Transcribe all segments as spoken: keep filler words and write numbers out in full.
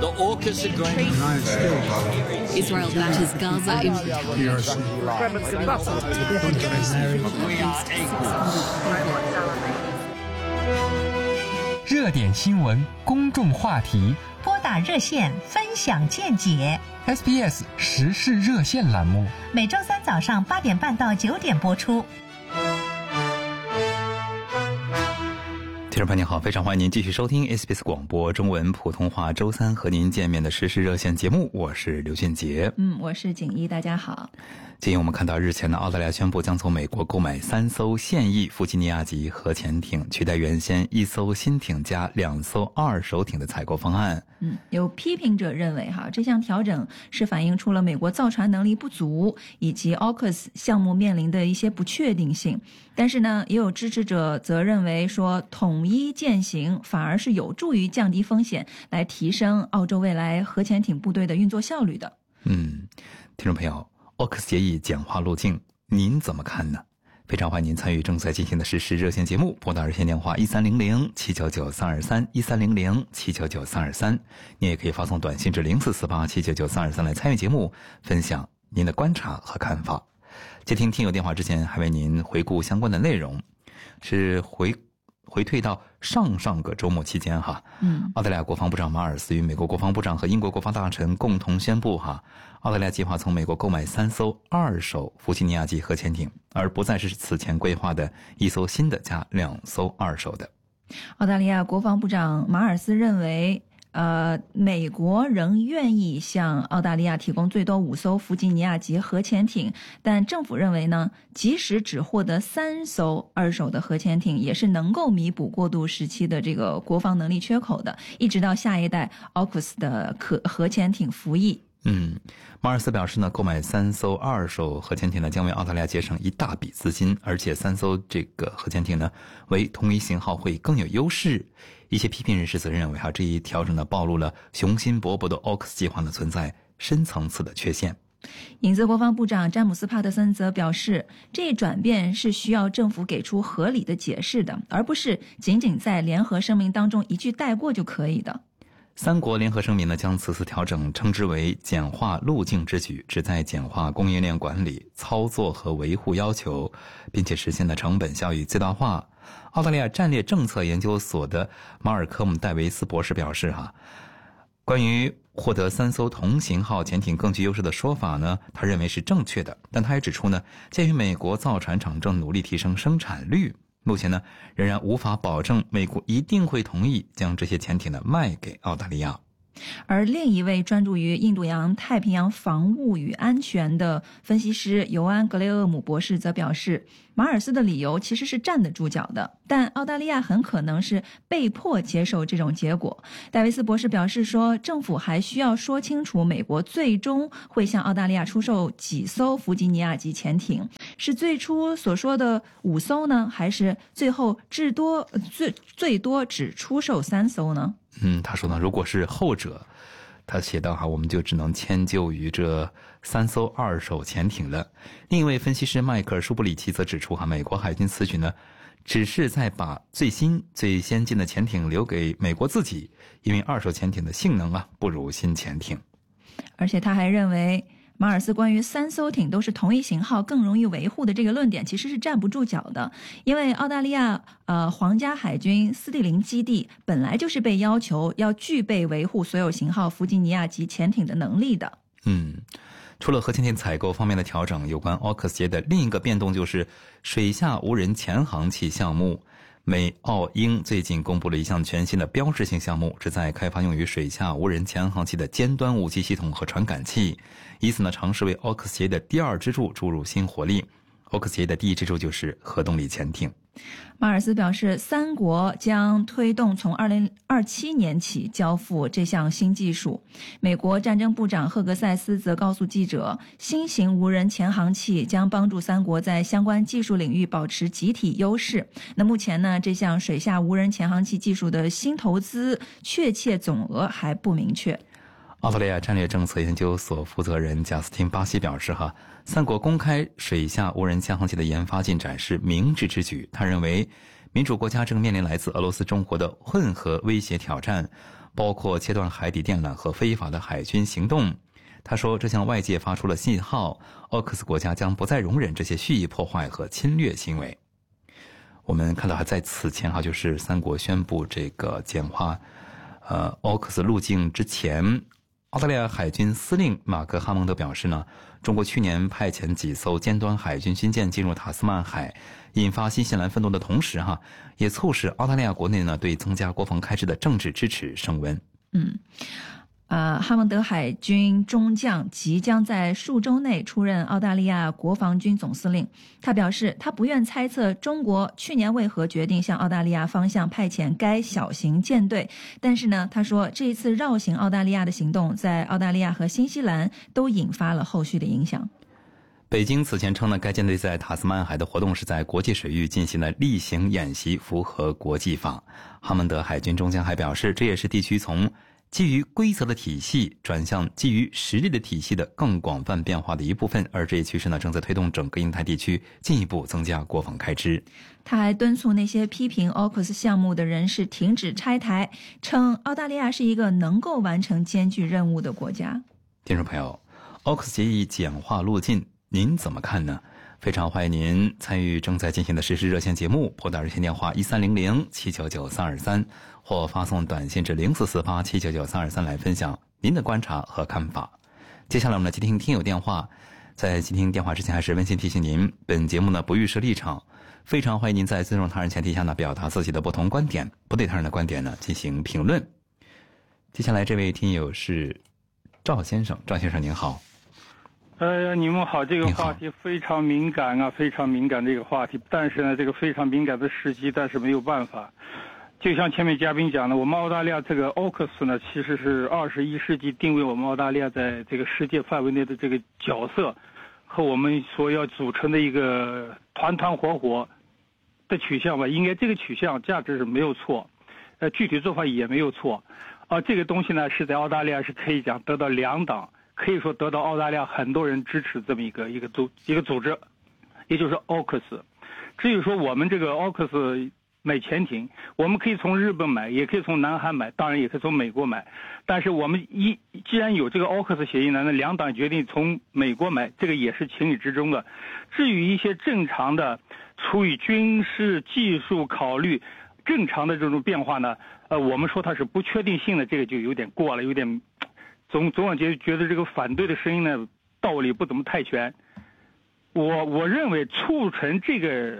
The AUKUS agreement. Israel batters Gaza in We are equal. 热点新闻，公众话题， 拨打热线分享见解。 S B S 时事热线栏目， 每周三早上八点半到九点播出。 听众朋友您好，非常欢迎您继续收听 S B S 广播中文普通话周三和您见面的时事热线节目，我是刘俊杰。 嗯，我是景一，大家好。 今天我们看到日前的澳大利亚宣布将从美国购买三艘现役弗吉尼亚级核潜艇，取代原先一艘新艇加两艘二手艇的采购方案。 嗯，有批评者认为哈，这项调整是反映出了美国造船能力不足，以及 AUKUS 项目面临的一些不确定性。但是呢，也有支持者则认为说，统一践行反而是有助于降低风险，来提升澳洲未来核潜艇部队的运作效率的。 嗯，听众朋友，AUKUS 协议简化路径，您怎么看呢？非常欢迎您参与正在进行的时事热线节目，拨打热线电话一三零零七九九三二三一三零零七九九三二三，您也可以发送短信至零四四八七九九三二三来参与节目，分享您的观察和看法。接听听友电话之前，还为您回顾相关的内容，是回回退到上上个周末期间哈，嗯，澳大利亚国防部长马尔斯与美国国防部长和英国国防大臣共同宣布哈，澳大利亚计划从美国购买三艘二手弗吉尼亚级核潜艇，而不再是此前规划的一艘新的加两艘二手的。 澳大利亚国防部长马尔斯认为，呃，美国仍愿意向澳大利亚提供最多五艘弗吉尼亚级核潜艇，但政府认为呢，即使只获得三艘二手的核潜艇，也是能够弥补过渡时期的这个国防能力缺口的，一直到下一代 AUKUS 的可核潜艇服役。 嗯，马尔斯表示呢，购买三艘二手核潜艇呢，将为澳大利亚节省一大笔资金，而且三艘这个核潜艇呢，为同一型号会更有优势。一些批评人士则认为哈，这一调整呢，暴露了雄心勃勃的 AUKUS 计划呢存在深层次的缺陷。 影子国防部长詹姆斯·帕特森则表示，这一转变是需要政府给出合理的解释的，而不是仅仅在联合声明当中一句带过就可以的。 三国联合声明呢，将此次调整称之为简化路径之举，旨在简化供应链管理、操作和维护要求，并且实现了成本效益最大化。澳大利亚战略政策研究所的马尔科姆·戴维斯博士表示哈，关于获得三艘同型号潜艇更具优势的说法呢，他认为是正确的，但他也指出呢，鉴于美国造船厂正努力提升生产率，目前呢，仍然无法保证美国一定会同意将这些潜艇呢卖给澳大利亚。 而另一位专注于印度洋太平洋防务与安全的分析师尤安·格雷厄姆博士则表示，马尔斯的理由其实是站得住脚的，但澳大利亚很可能是被迫接受这种结果。戴维斯博士表示说，政府还需要说清楚美国最终会向澳大利亚出售几艘弗吉尼亚级潜艇，是最初所说的五艘呢，还是最后至多最最多只出售三艘呢？ 嗯，他说呢，如果是后者，他写道哈，我们就只能迁就于这三艘二手潜艇了。另一位分析师迈克尔·舒布里奇则指出哈，美国海军此举呢，只是在把最新最先进的潜艇留给美国自己，因为二手潜艇的性能啊不如新潜艇。 而且他还认为，马尔斯关于三艘艇都是同一型号更容易维护的这个论点其实是站不住脚的，因为澳大利亚呃皇家海军斯蒂林基地本来就是被要求要具备维护所有型号弗吉尼亚级潜艇的能力的。 嗯，除了核潜艇采购方面的调整，有关 AUKUS 协议的另一个变动就是水下无人潜航器项目。美澳英最近公布了一项全新的标志性项目，旨在开发用于水下无人潜航器的尖端武器系统和传感器，以此呢尝试为 AUKUS 协议的第二支柱注入新活力。AUKUS 协议的第一支柱就是核动力潜艇。 马尔斯表示，三国将推动从二零二七年起交付这项新技术。美国战争部长赫格塞斯则告诉记者，新型无人潜航器将帮助三国在相关技术领域保持集体优势。那目前呢，这项水下无人潜航器技术的新投资确切总额还不明确。 澳大利亚战略政策研究所负责人贾斯汀·巴西表示哈，三国公开水下无人潜航器的研发进展是明智之举。他认为民主国家正面临来自俄罗斯、中国的混合威胁挑战， 包括切断海底电缆和非法的海军行动。他说，这向外界发出了信号，奥克斯国家将不再容忍这些蓄意破坏和侵略行为。我们看到还在此前哈，就是三国宣布这个简化呃奥克斯路径之前，澳大利亚海军司令马克哈蒙德表示呢，中国去年派遣几艘尖端海军军舰进入塔斯曼海，引发新西兰愤怒的同时哈，也促使澳大利亚国内呢对增加国防开支的政治支持升温。 嗯。呃，哈蒙德海军中将即将在数周内出任澳大利亚国防军总司令。他表示，他不愿猜测中国去年为何决定向澳大利亚方向派遣该小型舰队，但是呢，他说这一次绕行澳大利亚的行动在澳大利亚和新西兰都引发了后续的影响。 北京此前称呢，该舰队在塔斯曼海的活动是在国际水域进行的例行演习，符合国际法。哈蒙德海军中将还表示，这也是地区从基于规则的体系转向基于实力的体系的更广泛变化的一部分，而这一趋势呢，正在推动整个印太地区进一步增加国防开支。 他还敦促那些批评 A U K U S 项目的人士停止拆台，称澳大利亚是一个能够完成艰巨任务的国家。 听众朋友， A U K U S 协议简化路径您怎么看呢？非常欢迎您参与正在进行的实时热线节目，拨打热线电话一三零零七九九三二三，或发送短信至零四四八七九九三二三来分享您的观察和看法。接下来我们来接听听友电话，在接听电话之前，还是温馨提醒您，本节目呢不预设立场，非常欢迎您在尊重他人前提下呢，表达自己的不同观点，不对他人的观点呢进行评论。接下来这位听友是赵先生，赵先生您好。 呃，你们好，这个话题非常敏感啊，非常敏感这个话题，但是呢，这个非常敏感的时机，但是没有办法。就像前面嘉宾讲的，我们澳大利亚这个 A U K U S 呢，其实是二十一世纪定位我们澳大利亚在这个世界范围内的这个角色，和我们所要组成的一个团团伙伙的取向吧。应该这个取向价值是没有错，呃，具体做法也没有错。啊，这个东西呢，是在澳大利亚是可以讲得到两党。可以说得到澳大利亚很多人支持这么一个一个组一个组织，也就是 A U K U S。 至于说我们这个 A U K U S 买潜艇，我们可以从日本买，也可以从南韩买，当然也可以从美国买。但是我们一既然有这个 A U K U S 协议呢，那两党决定从美国买，这个也是情理之中的。至于一些正常的出于军事技术考虑正常的这种变化呢，呃，我们说它是不确定性的，这个就有点过了，有点。总总感觉觉得这个反对的声音呢，道理不怎么太全。我我认为促成这个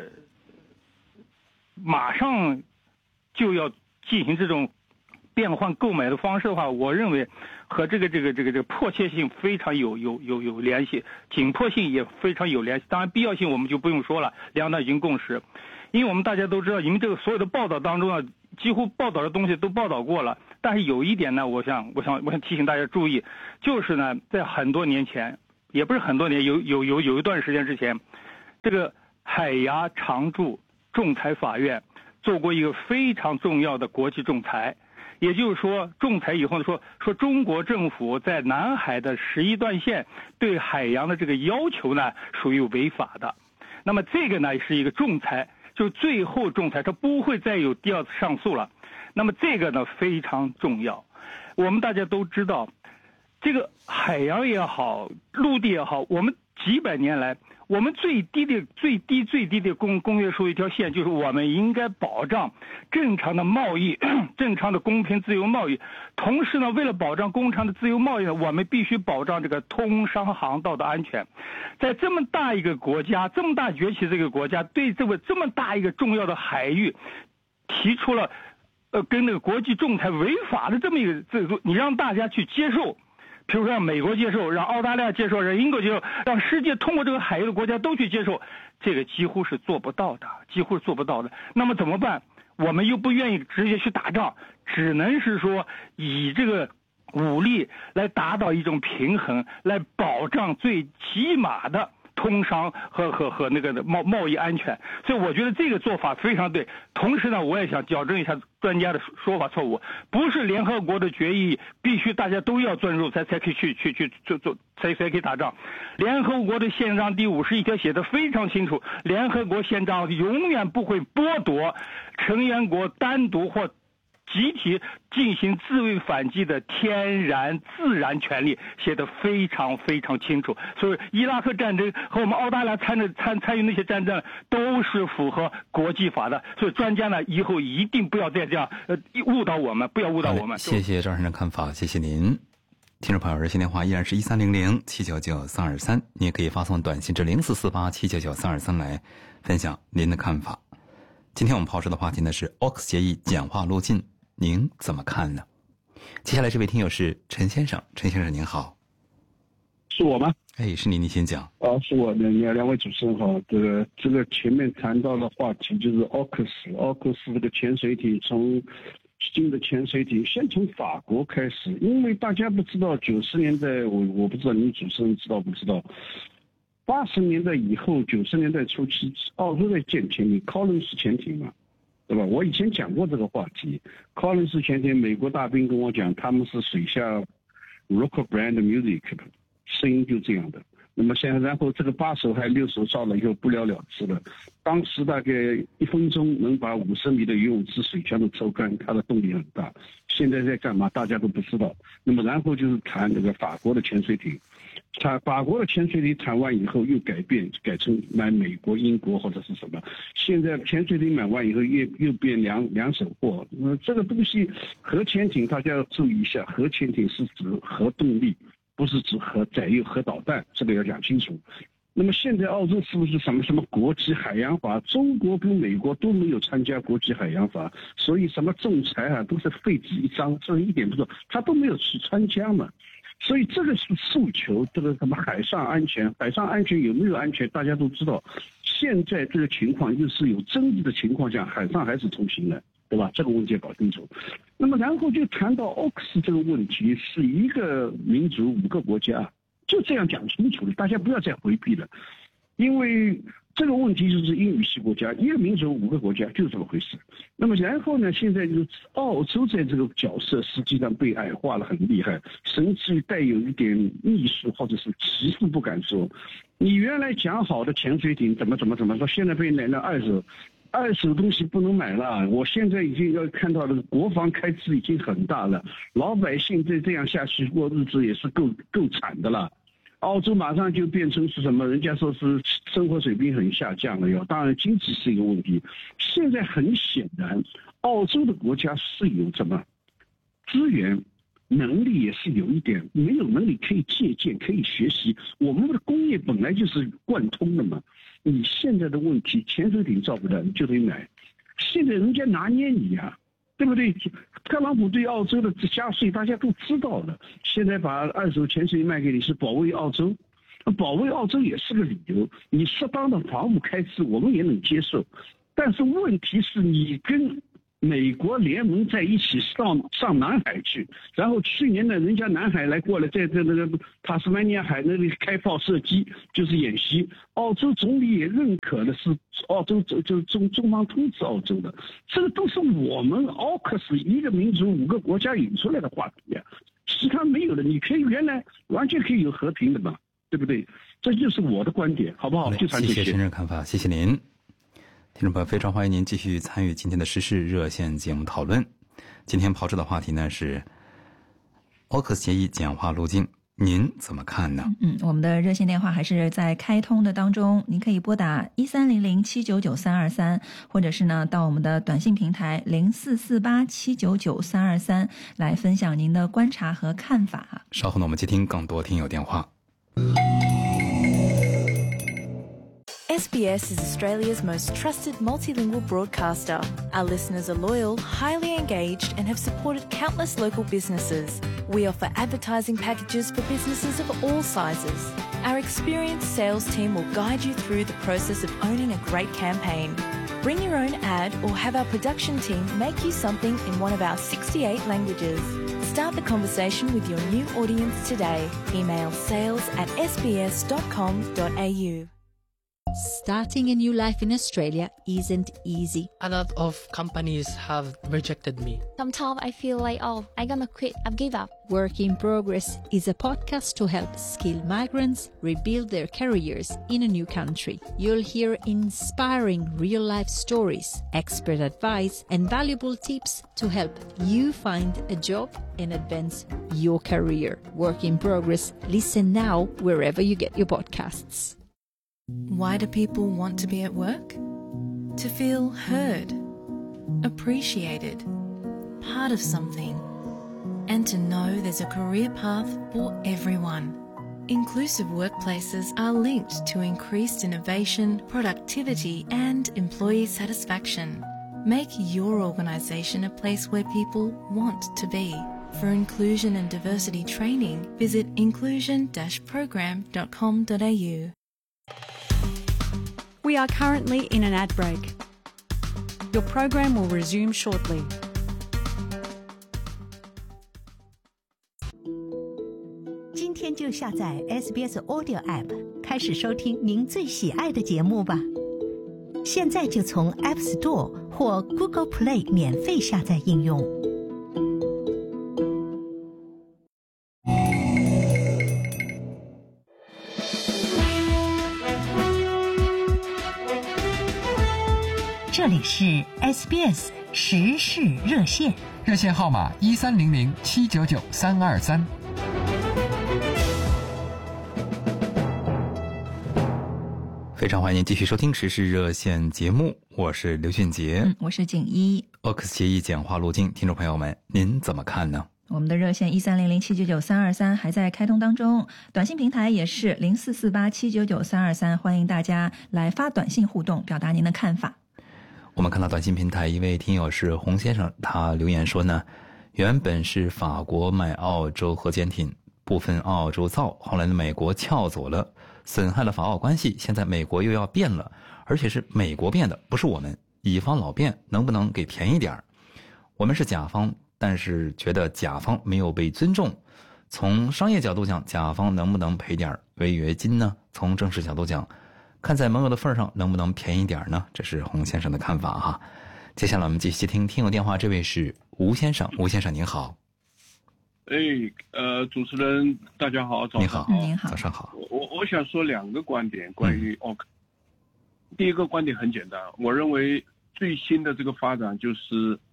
马上就要进行这种变换购买的方式的话，我认为和这个这个这个这个迫切性非常有有有有联系，紧迫性也非常有联系。当然必要性我们就不用说了，两党已经共识。因为我们大家都知道，你们这个所有的报道当中啊，几乎报道的东西都报道过了。但是有一点呢，我想，我想，我想提醒大家注意，就是呢，在很多年前，也不是很多年，有有有有一段时间之前，这个海牙常驻仲裁法院做过一个非常重要的国际仲裁，也就是说，仲裁以后说说中国政府在南海的十一段线对海洋的这个要求呢，属于违法的。那么这个呢是一个仲裁。就最后仲裁，它不会再有第二次上诉了。那么这个呢非常重要。我们大家都知道，这个海洋也好，陆地也好，我们几百年来，我们最低的最低最低的公公约数一条线，就是我们应该保障正常的贸易，正常的公平自由贸易。同时呢，为了保障公常的自由贸易呢，我们必须保障这个通商航道的安全。在这么大一个国家，这么大崛起这个国家，对这个这么大一个重要的海域，提出了，呃，跟那个国际仲裁违法的这么一个这个，你让大家去接受。比如说让美国接受，让澳大利亚接受，让英国接受，让世界通过这个海域的国家都去接受，这个几乎是做不到的，几乎是做不到的。那么怎么办？我们又不愿意直接去打仗，只能是说以这个武力来达到一种平衡，来保障最起码的通商和和和那个贸贸易安全。所以我觉得这个做法非常对。同时呢，我也想矫正一下专家的说法错误，不是联合国的决议必须大家都要遵守才才可以去去去做做才才可以打仗。联合国的宪章第五十一条写得非常清楚，联合国宪章永远不会剥夺成员国单独或集体进行自卫反击的天然自然权利写得非常非常清楚。所以伊拉克战争和我们澳大利亚参着参参与那些战争都是符合国际法的。所以专家呢，以后一定不要再这样呃误导我们，不要误导我们。 谢谢张先生看法，谢谢您。听众朋友，热线电话依然是一三零零七九九三二三，你也可以发送短信至零四四八七九九三二三来分享您的看法。今天我们抛出的话题呢是 O K S 协议简化路径，您怎么看呢？接下来这位听友是陈先生，陈先生您好。 是我吗？ 哎，是您，您先讲。 啊，是我的，两两位主持人好。这个这个前面谈到的话题就是 O K S，O K S 这个潜水艇从新的潜水艇，先从法国开始，因为大家不知道九十年代，我我不知道您主持人知道不知道，八十年代以后，九十年代初期，澳洲在建潜艇，考伦斯潜艇嘛，对吧？我以前讲过这个话题，考伦斯潜艇，美国大兵跟我讲，他们是水下 rock band music， 声音就这样的。那么现在，然后这个八手还六手造了以后不了了之了。当时大概一分钟能把五十米的游泳池水全都抽干，它的动力很大。现在在干嘛？大家都不知道。那么然后就是谈这个法国的潜水艇，它法国的潜水艇谈完以后又改变，改成买美国、英国或者是什么。现在潜水艇买完以后又又变两两手货。呃，这个东西核潜艇大家要注意一下，核潜艇是指核动力。不是指核载有核导弹，这个要讲清楚。那么现在澳洲是不是什么什么国际海洋法？中国跟美国都没有参加国际海洋法，所以什么仲裁啊都是废纸一张，这一点不错，他都没有去参加嘛。所以这个是诉求，这个什么海上安全，海上安全有没有安全，大家都知道。现在这个情况又是有争议的情况下，海上还是通行的。对吧？这个问题要搞清楚。那么然后就谈到 O K S 这个问题，是一个民族五个国家，就这样讲清楚了，大家不要再回避了。因为这个问题就是英语系国家，一个民族五个国家，就这么回事。那么然后呢，现在就是澳洲在这个角色实际上被矮化了很厉害，甚至于带有一点艺术或者是歧视不敢说。你原来讲好的潜水艇怎么怎么怎么说，现在被来了二手。二手东西不能买了，我现在已经要看到了，国防开支已经很大了，老百姓再这样下去过日子也是够够惨的了。澳洲马上就变成是什么？人家说是生活水平很下降了哟。当然经济是一个问题，现在很显然，澳洲的国家是有什么资源。能力也是有一点，没有能力可以借鉴，可以学习。我们的工业本来就是贯通的嘛。你现在的问题，潜水艇造不了，你就得买。现在人家拿捏你呀、啊，对不对？特朗普对澳洲的加税，大家都知道了。现在把二手潜水卖给你，是保卫澳洲，保卫澳洲也是个理由。你适当的防务开支，我们也能接受。但是问题是你跟美国联盟在一起上上南海去，然后去年呢，人家南海来过来，在在那个塔斯曼尼亚海那里开炮射击，就是演习。澳洲总理也认可的是澳洲就中中方通知澳洲的，这个都是我们 O K S 一个民族五个国家引出来的话题啊，其他没有的。你可以原来完全可以有和平的嘛，对不对？这就是我的观点，好不好？就谈这些。 谢谢陈正看法，谢谢您。听众朋友，非常欢迎您继续参与今天的时事热线节目讨论。今天抛出的话题呢是 O K S 协议简化路径，您怎么看呢？ 嗯，我们的热线电话还是在开通的当中，您可以拨打一三零零七九九三二三，或者是呢到我们的短信平台零四四八七九九三二三来分享您的观察和看法。 稍后呢，我们接听更多听友电话。 S B S is Australia's most trusted multilingual broadcaster. Our listeners are loyal, highly engaged, and have supported countless local businesses. We offer advertising packages for businesses of all sizes. Our experienced sales team will guide you through the process of owning a great campaign. Bring your own ad or have our production team make you something in one of our sixty-eight languages. Start the conversation with your new audience today. Email sales at s b s dot com dot a u. Starting a new life in Australia isn't easy. A lot of companies have rejected me. Sometimes I feel like, oh, I'm gonna quit, I've give up. Work in Progress is a podcast to help skilled migrants rebuild their careers in a new country. You'll hear inspiring real-life stories, expert advice, and valuable tips to help you find a job and advance your career. Work in Progress. Listen now wherever you get your podcasts. Why do people want to be at work? To feel heard, appreciated, part of something, and to know there's a career path for everyone. Inclusive workplaces are linked to increased innovation, productivity, and employee satisfaction. Make your organisation a place where people want to be. For inclusion and diversity training, visit inclusion dash program dot com dot a u. We are currently in an ad break. Your program will resume shortly. 今天就下载 S B S Audio App， 开始收听您最喜爱的节目吧。现在就从 App Store 或 Google Play 免费下载应用。这里是 S B S 时事热线， 热线号码一三零零七九九三二三。 非常欢迎继续收听时事热线节目，我是刘俊杰， 嗯，我是景一。 O K S 协议简化路径，听众朋友们，您怎么看呢？ 我们的热线一三零零七九九三二三还在开通当中，短信平台也是零四四八七九九三二三，欢迎大家来发短信互动，表达您的看法。 我们看到短信平台一位听友是洪先生，他留言说呢，原本是法国买澳洲核潜艇，部分澳洲造，后来呢美国撬走了，损害了法澳关系，现在美国又要变了，而且是美国变的，不是我们，乙方老变，能不能给便宜点？我们是甲方，但是觉得甲方没有被尊重。从商业角度讲，甲方能不能赔点违约金呢？从正式角度讲，看在盟友的份上，能不能便宜点呢？这是洪先生的看法哈。接下来我们继续接听听友电话，这位是吴先生，吴先生您好。 哎，呃，主持人大家好，早上好， 您好， 早上好。 我我想说两个观点关于 O C。嗯、第一个观点很简单，我认为最新的这个发展就是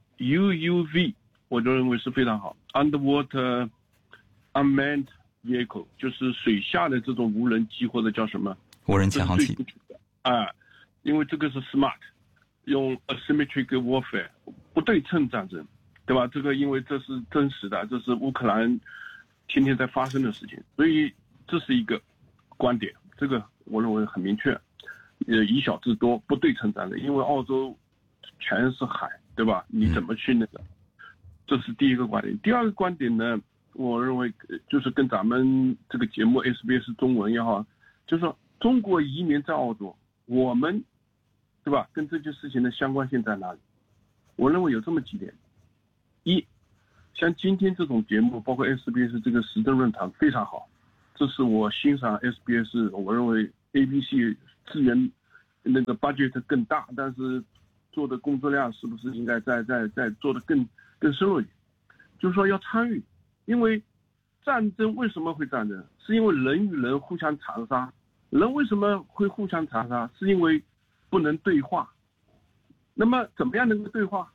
U U V， 我就认为是非常好 ，Underwater Unmanned Vehicle， 就是水下的这种无人机或者叫什么无人潜航器啊、呃，因为这个是 smart， 用 asymmetric warfare 不对称战争。对吧？这个因为这是真实的，这是乌克兰天天在发生的事情，所以这是一个观点。这个我认为很明确，呃，以小制多，不对称战争，因为澳洲全是海，对吧？你怎么去那个？这是第一个观点。第二个观点呢，我认为就是跟咱们这个节目 S B S 中文也好，就是说中国移民在澳洲，我们对吧？跟这件事情的相关性在哪里？我认为有这么几点。一，像今天这种节目，包括 S B S 这个时政论坛非常好，这是我欣赏 S B S。我认为 A B C 资源那个 budget 更大，但是做的工作量是不是应该再再再做的更更深入一点？就是说要参与，因为战争为什么会战争？是因为人与人互相残杀。人为什么会互相残杀？是因为不能对话。那么怎么样能够对话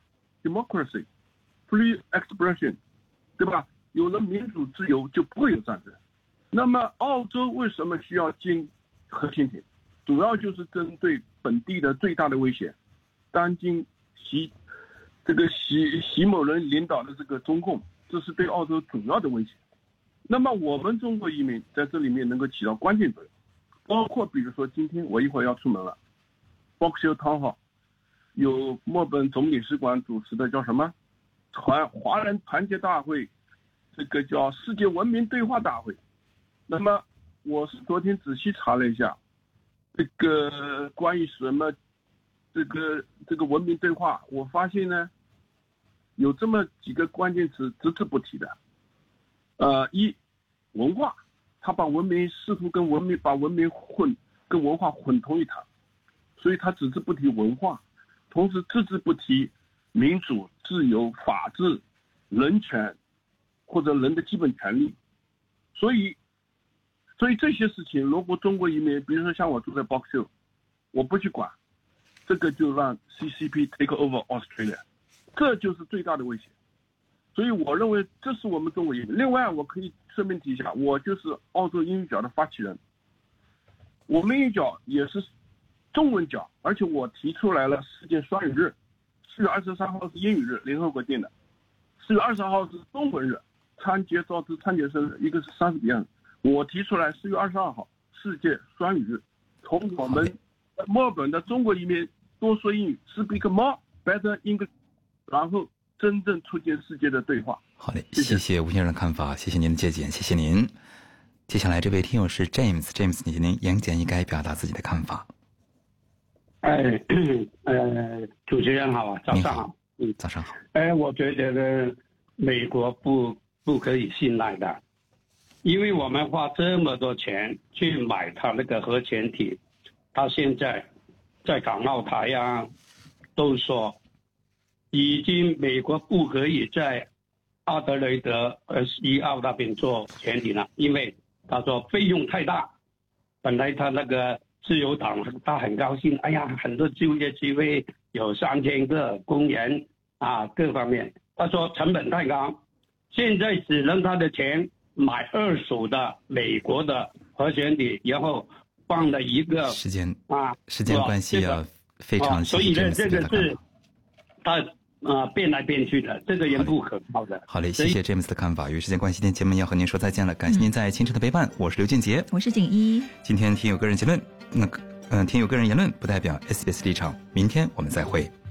？Democracy。Free expression， 对吧？有了民主自由，就不会有战争。那么，澳洲为什么需要进核潜艇？主要就是针对本地的最大的威胁，当今习这个习习某人领导的这个中共，这是对澳洲主要的威胁。那么，我们中国移民在这里面能够起到关键作用，包括比如说今天我一会儿要出门了 ，Box Hill Town Hall 有墨本总领事馆主持的叫什么？团华人团结大会，这个叫世界文明对话大会。那么我是昨天仔细查了一下，这个关于什么这个这个文明对话，我发现呢有这么几个关键词只字不提的。呃，一文化，他把文明试图跟文明把文明混跟文化混同一谈，所以他只字不提文化，同时只字不提民主、自由、法治、人权或者人的基本权利。所以所以这些事情如果中国移民，比如说像我住在 Box Hill， 我不去管，这个就让 C C P take over Australia， 这就是最大的威胁。所以我认为这是我们中国移民。另外我可以顺便提一下，我就是澳洲英语角的发起人，我们英语角也是中文角，而且我提出来了世界双语日，四月二十三号是英语日，联合国定的，四月二十号是中文日，参节招致参节生日，一个是莎士比亚，我提出来四月二十二号世界双语日，从我们墨尔本的中国移民多说英语 ，speak more better English， 然后真正促进世界的对话。 好嘞，谢谢吴先生的看法，谢谢您的借鉴，谢谢您。接下来这位听友是 James，James， 你您言简意赅表达自己的看法。 哎，呃，主持人好啊，早上好， 嗯，早上好。 哎，我觉得呢，美国不不可以信赖的，因为我们花这么多钱去买它那个核潜艇，它现在在港澳台啊，都说已经美国不可以在阿德雷德二十一号那边做潜艇了，因为他说费用太大。本来他那个自由党他很高兴，哎呀，很多就业机会，有三千个工人啊，各方面。他说成本太高，现在只能他的钱买二手的美国的核潜艇，然后放了一个时间啊， 时间关系啊，非常所以呢，这个是他啊、呃、变来变去的，这个人不可靠的。 好嘞，谢谢 James 的看法。由于时间关系，今天节目要和您说再见了，感谢您在清晨的陪伴，我是刘俊杰， 我是景一。 今天听友个人结论，那嗯、呃，听友个人言论不代表 S B S 立场，明天我们再会。